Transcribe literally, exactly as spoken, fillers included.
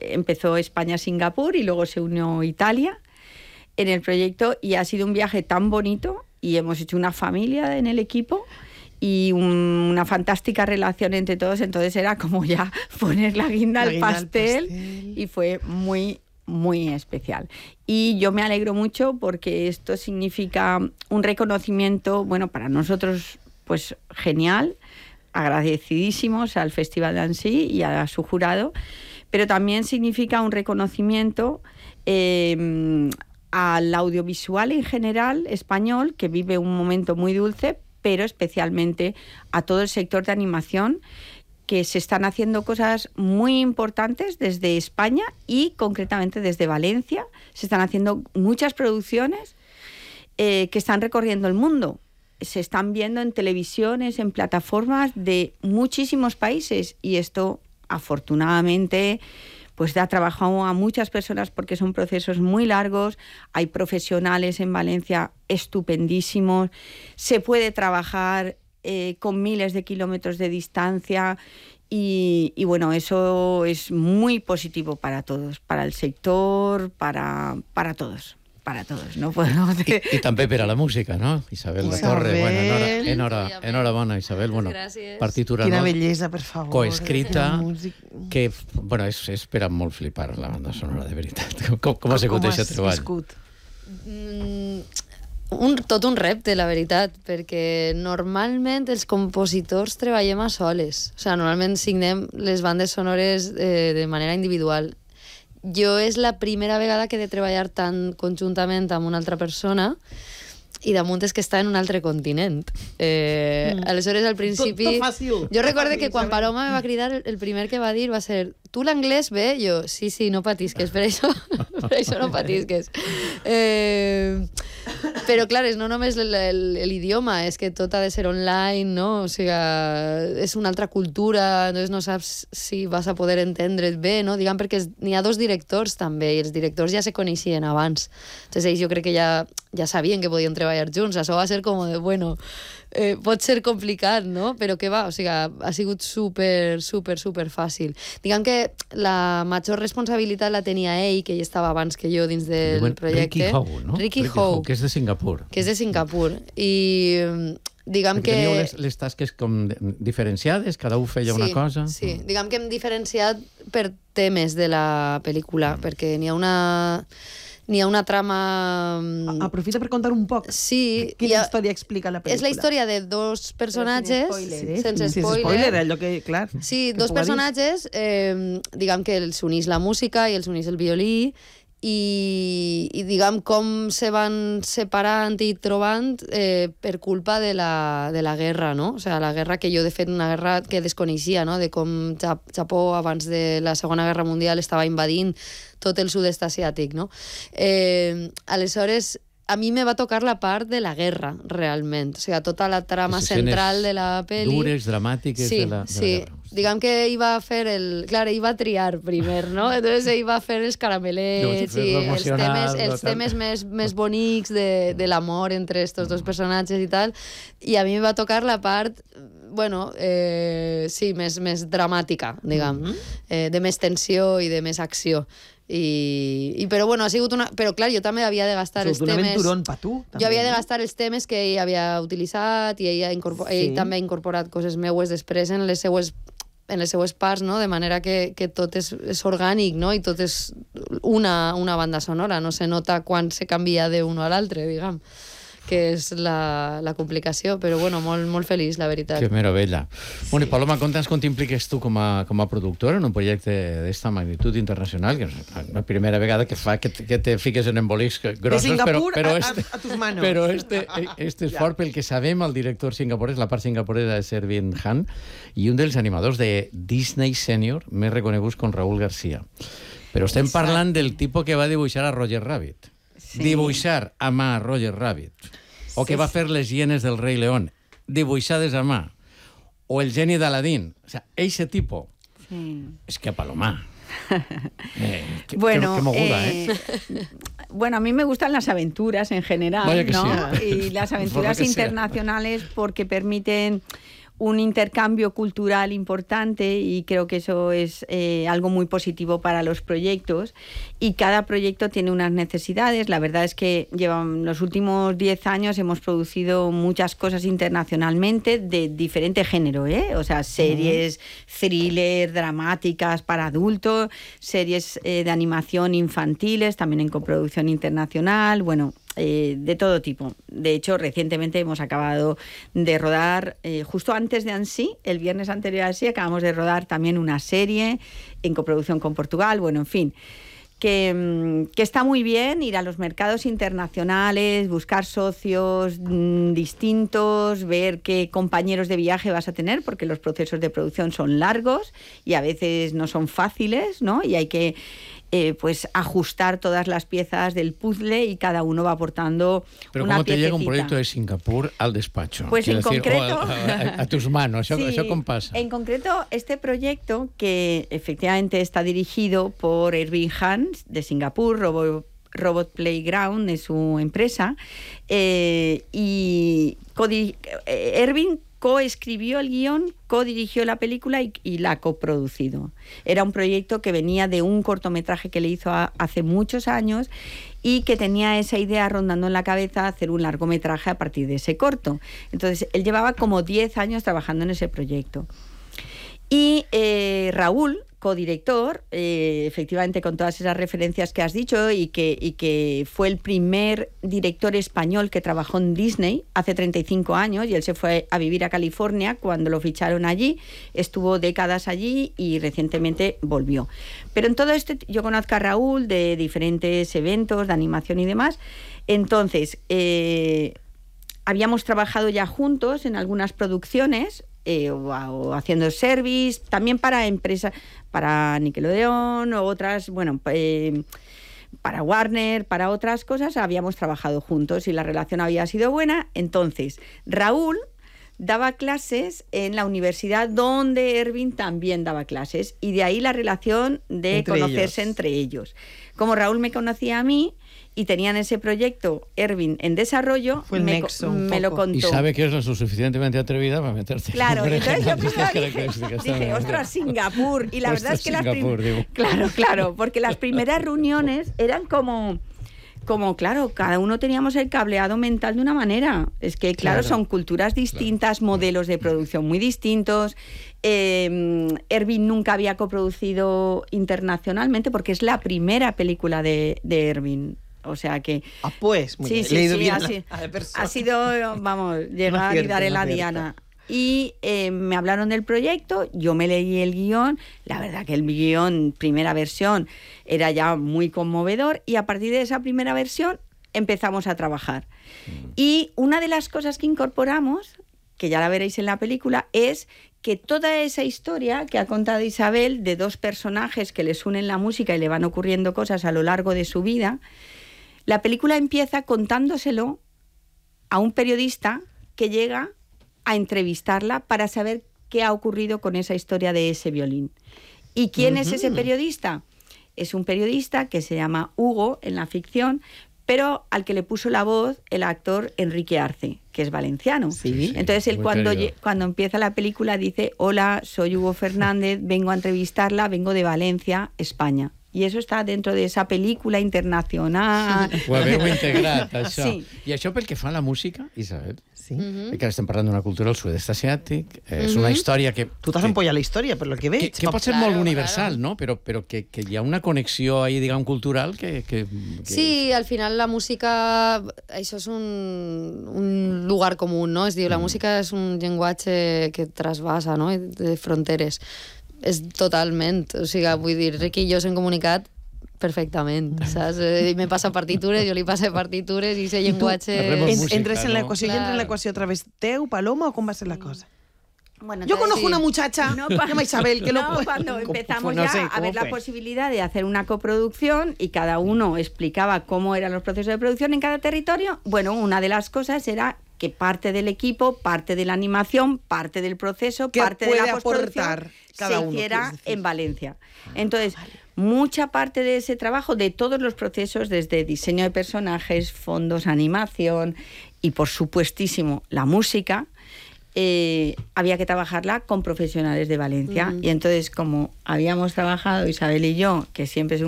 empezó España-Singapur y luego se unió Italia en el proyecto, y ha sido un viaje tan bonito y hemos hecho una familia en el equipo y un, una fantástica relación entre todos. Entonces era como ya poner la guinda, la al, guinda pastel, al pastel y fue muy, muy especial. Y yo me alegro mucho porque esto significa un reconocimiento, bueno, para nosotros pues genial, agradecidísimos al Festival d'Annecy y a su jurado, pero también significa un reconocimiento eh, al audiovisual en general español, que vive un momento muy dulce, pero especialmente a todo el sector de animación, que se están haciendo cosas muy importantes desde España y concretamente desde Valencia. Se están haciendo muchas producciones eh, que están recorriendo el mundo. Se están viendo en televisiones, en plataformas de muchísimos países, y esto afortunadamente pues da trabajo a muchas personas porque son procesos muy largos. Hay profesionales en Valencia estupendísimos, se puede trabajar eh, con miles de kilómetros de distancia y, y bueno, eso es muy positivo para todos, para el sector, para, para todos. Para todos, no podemos decir. I, i també per a la música, no? Isabel La Torre, bueno, enhora, enhora, enhorabona, Isabel, bueno, partitura, Quina no? bellesa, per favor. Coescrita, que, bueno, és, és per a molt flipar la banda sonora, de veritat. Com, com ha sigut aquest treball? Mm, un, tot un repte, la veritat, perquè normalment els compositors treballem a soles. O sigui, normalment signem les bandes sonores eh, de manera individual. Jo és la primera vegada que he de treballar tan conjuntament amb una altra persona, i damunt és que està en un altre continent. Eh, mm. Aleshores, al principi... Tot, tot fàcil. Jo recorde que quan Paloma me va cridar, el primer que va dir va ser: tu l'anglès bé? Jo, sí, sí, no patisques, per això, per això no patisques. Eh, però, clar, és no només l'idioma, és que tot ha de ser online, no? O sigui, és una altra cultura, entonces no saps si vas a poder entendre't bé, no? Diguem, perquè n'hi ha dos directors, també, i els directors ja se coneixien abans. Entonces, ells jo crec que ja, ja sabien que podien treballar junts. Això va ser com de, bueno, eh, pot ser complicat, no? Però què va, o sigui, ha sigut super, super, super fàcil. Diguem que la major responsabilitat la tenia ell, que ell estava abans que jo dins del Diuen projecte. Ricky Howe, no? Ricky, Ricky Howe, Howe, que és de Singapur. Que és de Singapur. I diguem Perquè que... teníeu les, les tasques com diferenciades, cada un feia sí, una cosa. Sí, diguem que hem diferenciat per temes de la pel·lícula, mm. perquè n'hi ha una... N'hi ha una trama... Aprofita per contar un poc. Sí. Quina ha... història explica la pel·lícula? És la història de dos personatges... Sí, sense sí, spoiler. spoiler, allò que, clar... Sí, que dos personatges, eh, diguem que els unís la música i els unís el violí, i, i diguem com se van separant i trobant eh, per culpa de la, de la guerra, no? O sigui, la guerra que jo, de fet, una guerra que desconeixia, no? De com Japó, abans de la Segona Guerra Mundial, estava invadint tot el sud-est asiàtic, no? Eh, aleshores, a mi me va tocar la part de la guerra, realment. O sigui, tota la trama central de la pel·li... Dures, dramàtiques sí, de la, de sí. la guerra. Diguem que ell va fer el... Clar, ell va triar primer, no? Entonces ell va fer els caramelets i els temes, els temes més, més bonics de, de l'amor entre estos dos personatges i tal, i a mi me va tocar la part, bueno, eh, sí, més, més dramàtica, diguem, mm-hmm. eh, de més tensió i de més acció. I, i però bueno, ha sigut una... Però clar, jo també havia de gastar els temes... un aventurón pa tu. Jo havia de gastar els temes que ell havia utilitzat i ell, ha incorpor... sí. ell també ha incorporat coses meues després en les seues en les seues parts, no? De manera que, que tot és, és orgànic, no? I tot és una, una banda sonora, no se nota quan se canvia d'un a l'altre, diguem, que és la, la complicació, però bueno, molt, molt feliç, la veritat. Que meravella. Sí. Bueno, i Paloma, conta'ns com t'impliques tu com a, com a productora en un projecte d'esta magnitud internacional, que és la primera vegada que fa que, que te fiques en embolics grossos, de Singapur però, però a, este, a, a tus manos. Però este, este és fort pel que sabem, el director singapurès, la part singapuresa és Erwin Han, i un dels animadors de Disney Senior més reconeguts com Raúl García. Però estem Exacte. parlant del tipus que va dibuixar a Roger Rabbit. Sí. Dibuixar a mà a Roger Rabbit. O que va fer les hienes del rei León, dibuixades a mà. O el geni d'Aladín. O sea, eixe tipo. Sí. Es que Paloma. Eh, que, bueno, que, que moguda, ¿eh? ¿eh? Bueno, a mí me gustan las aventuras en general, Vaya que ¿no? sí. Y las aventuras internacionales sea. Porque permiten un intercambio cultural importante y creo que eso es eh, algo muy positivo para los proyectos, y cada proyecto tiene unas necesidades. La verdad es que llevan los últimos diez años hemos producido muchas cosas internacionalmente de diferente género, ¿eh? O sea, series, thriller, dramáticas para adultos, series eh, de animación infantiles, también en coproducción internacional, bueno, Eh, de todo tipo. De hecho, recientemente hemos acabado de rodar, eh, justo antes de Annecy, el viernes anterior a Annecy, acabamos de rodar también una serie en coproducción con Portugal, bueno, en fin, que, que está muy bien ir a los mercados internacionales, buscar socios mmm, distintos, ver qué compañeros de viaje vas a tener, porque los procesos de producción son largos y a veces no son fáciles, ¿no? Y hay que Eh, pues ajustar todas las piezas del puzzle y cada uno va aportando Pero una ¿cómo te piececita. llega un proyecto de Singapur al despacho? Pues en Quiero decir, concreto... o a, a, a tus manos, eso, sí, eso com pasa. En concreto, este proyecto, que efectivamente está dirigido por Ervin Han, de Singapur, Robo, Robot Playground, es su empresa, eh, y eh, Ervin coescribió el guión, codirigió la película y, y la ha coproducido. Era un proyecto que venía de un cortometraje que le hizo a, hace muchos años y que tenía esa idea rondando en la cabeza, hacer un largometraje a partir de ese corto. Entonces, él llevaba como diez años trabajando en ese proyecto. Y eh, Raúl, codirector, eh, efectivamente con todas esas referencias que has dicho, y que, y que fue el primer director español que trabajó en Disney hace treinta y cinco años, y él se fue a vivir a California cuando lo ficharon allí, estuvo décadas allí y recientemente volvió. Pero en todo esto yo conozco a Raúl de diferentes eventos de animación y demás. Entonces, eh, habíamos trabajado ya juntos en algunas producciones, Eh, o, o haciendo service, también para empresas, para Nickelodeon o otras, bueno, eh, para Warner, para otras cosas, habíamos trabajado juntos y la relación había sido buena. Entonces, Raúl daba clases en la universidad donde Ervin también daba clases, y de ahí la relación de Entre conocerse ellos. entre ellos. Como Raúl me conocía a mí y tenían ese proyecto Ervin en desarrollo, Fue el me, nexo un me lo poco. contó. Y sabe que es lo suficientemente atrevida para meterte. Claro, en entonces yo estas primero dije, características dije, también. ostras, Singapur. Y la verdad Ostras, es que las Singapur, prim- digo. Claro, claro, porque las primeras reuniones eran como, como, claro, cada uno teníamos el cableado mental de una manera. Es que, claro, Claro. son culturas distintas, Claro. modelos de producción muy distintos. Eh, Ervin nunca había coproducido internacionalmente porque es la primera película de, de Ervin. O sea que... Ah, pues, muy Sí, bien. sí, Leído sí, bien ha, a la- si- a la persona. ha sido, vamos, llegar acierto, y dar en un la acierto. diana. Y eh, me hablaron del proyecto, yo me leí el guión, la verdad que el guión, primera versión, era ya muy conmovedor, y a partir de esa primera versión empezamos a trabajar. Mm. Y una de las cosas que incorporamos, que ya la veréis en la película, es que toda esa historia que ha contado Isabel, de dos personajes que les unen la música y le van ocurriendo cosas a lo largo de su vida, la película empieza contándoselo a un periodista que llega a entrevistarla para saber qué ha ocurrido con esa historia de ese violín. ¿Y quién uh-huh. es ese periodista? Es un periodista que se llama Hugo en la ficción, pero al que le puso la voz el actor Enrique Arce, que es valenciano. Sí. Entonces él cuando, cuando empieza la película dice: hola, soy Hugo Fernández, vengo a entrevistarla, vengo de Valencia, España. I això està dentro de esa pel·lícula internacional. Ho haveu integrat, això. Sí. I això pel que fa a la música, Isabel? Sí. Mm-hmm. Que estem parlant d'una cultura del sud-est asiàtic, és mm-hmm. una història que... Tu t'has empollat la història, per lo que veig. Que, que pot ser Claro, molt universal, claro. no? Però, però que, que hi ha una connexió ahí, diguem, cultural que... que, que... Sí, al final la música, això és un, un lugar comú, no? És dir, la Mm. música és un llenguatge que trasbasa, no?, de fronteres. És totalment, o sigui, vull dir, Riqui i jo s'hem comunicat perfectament, saps? Ell me passa partitures, jo li passo partitures i ese llenguatge... Parlem En, música, entres en no? l'equació, Clar. i entra en l'equació a través teu, Paloma, o com va ser la cosa? Bueno, Yo entonces, conozco una muchacha, No, se llama Isabel, que no, no puede... cuando ¿Cómo empezamos fue? No ya sé, a ¿cómo ver la fue? posibilidad de hacer una coproducción y cada uno explicaba cómo eran los procesos de producción en cada territorio, bueno, una de las cosas era que parte del equipo, parte de la animación, parte del proceso, ¿Qué parte de puede la postproducción aportar cada se uno, hiciera quieres decir? en Valencia. Entonces, mucha parte de ese trabajo, de todos los procesos, desde diseño de personajes, fondos, animación y, por supuestísimo, la música, eh, había que trabajarla con profesionales de Valencia. Mm. Y entonces, como habíamos trabajado Isabel y yo, que siempre es un